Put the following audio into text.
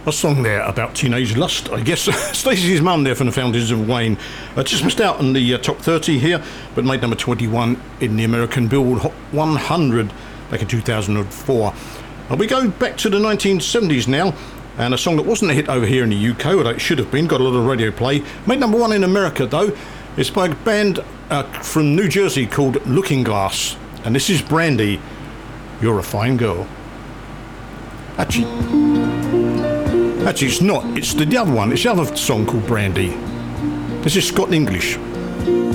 A song there about teenage lust, I guess. Stacey's mum there from the Fountains of Wayne. Just missed out in the top 30 here, but made number 21 in the American Billboard Hot 100 back in 2004. We go back to the 1970s now, and a song that wasn't a hit over here in the UK, although it should have been, got a lot of radio play. Made number 1 in America though. It's by a band from New Jersey called Looking Glass, and this is Brandy, You're a Fine Girl. Actually, it's not. It's the other one. It's the other song called Brandy. This is Scott English.